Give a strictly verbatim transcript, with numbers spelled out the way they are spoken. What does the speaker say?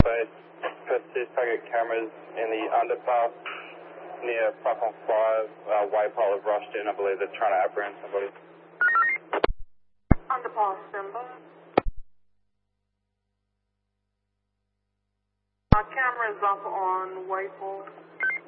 base. Persist target cameras in the underpass near platform five. Uh, Waypole have rushed in. I believe they're trying to apprehend somebody. Underpass Simba. Our camera is up on Waypole.